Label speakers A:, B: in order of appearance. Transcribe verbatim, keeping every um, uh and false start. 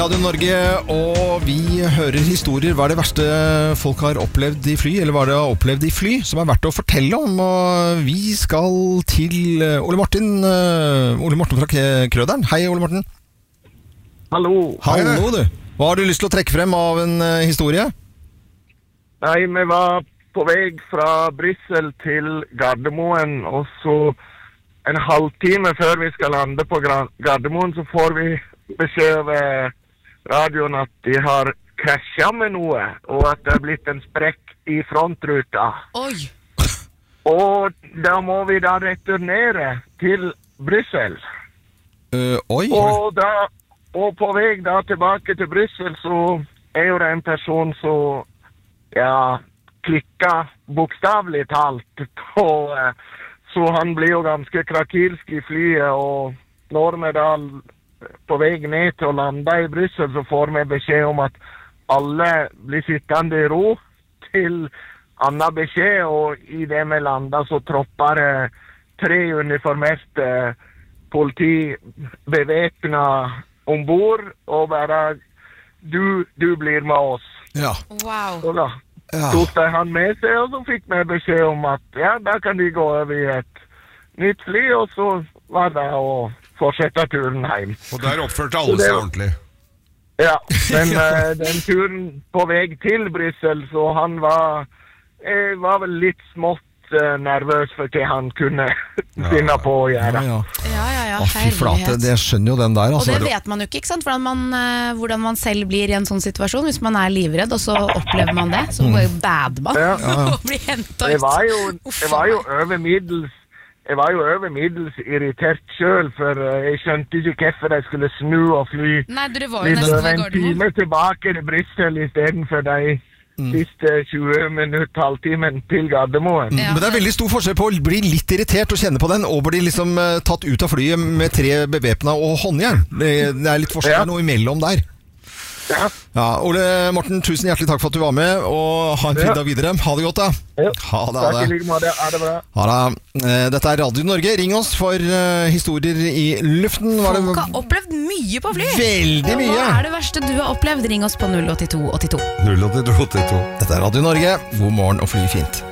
A: Radio Norge, og vi hører historier. Hva er det verste folk har opplevd i fly, eller hva er det har opplevd i fly, som er verdt å fortelle om? Og vi skal til Ole Martin, Ole Martin fra Krøderen. Hei, Ole Martin.
B: Hallo.
A: Hallo, du. Hva har du lyst til å trekke frem av en uh, historie?
B: Nei, vi var på vei fra Brussel til Gardermoen, og så en halvtime før vi skal lande på Gardermoen, så får vi beskjed over radioen at de har krasjet med noe, og at det er blitt en sprekk i frontruta.
C: Oi!
B: Og da må vi da returnere til Brussel.
A: Uh, oi!
B: Og, da, og på vei da tilbake til Brussel, så er jo det en person som ja, klikket bokstavlig talt. Og, så han blir jo ganske krakilsk i flyet, og når vi da på vei ned til å lande i Brussel, så får vi beskjed om at alle blir sittende i ro til annen beskjed, og i det vi lander så tropper eh, tre uniformerte politi bevæpnet ombord, og bare du, du blir med oss.
A: Ja.
C: Wow.
B: Og da
A: Ja.
B: tok de han med seg, og så fikk vi beskjed om at ja, da kan de gå over i et nytt fly, og så var det å fortsette turen hjem.
D: Og der oppførte alle seg ordentlig.
B: Ja, men uh, den turen på vei til Brussel, så han var, eh, var vel litt smått uh, nervøs for hva han kunne finne på å gjøre.
A: Ja, ja.
C: Ja, ja, ja,
A: Å, fy flate,
C: herlighet.
A: det skjønner jo den der.
C: Og
A: Altså.
C: det vet man jo ikke, ikke sant? Hvordan man, eh, hvordan man selv blir i en sånn situasjon. Hvis man er livredd, og så opplever man det, så bare bader man
B: Ja.
C: og blir hentet
B: Jeg
C: ut.
B: var jo,
C: Uff,
B: jeg var jo
C: meg.
B: over middels Jeg var jo over middels irritert selv, for uh, jeg skjønte ikke hvorfor jeg skulle snu og fly
C: Nei, dere var jo
B: litt
C: nesten
B: over
C: ved
B: en
C: Gardermoen.
B: time tilbake til Brussel i stedet for de siste tjue minutter, halvtimen til Gardermoen.
C: Ja.
A: Men det er veldig stor forskjell på å bli litt irritert og kjenne på den, og bli liksom uh, tatt ut av flyet med tre bevæpna og håndjern. Det, det er litt forskjell
B: Ja.
A: noe imellom der.
B: Ja.
A: Ja, Ole Morten, tusen hjertelig takk for at du var med, og ha en fin
B: Ja.
A: dag videre. Ha det godt, da.
B: Ja.
A: Ha det, ha
B: Takk i
A: det.
B: like måte. Ha det bra.
A: Ha det. Eh, Dette er Radio Norge. Ring oss for uh, historier i luften. Var det
C: Folk har opplevd mye på fly.
A: veldig mye?
C: Hva er det verste du har opplevd? Ring oss på null åtte to åtte to.
D: null åtte to åtte to.
A: Dette er Radio Norge. God morgen og fly fint.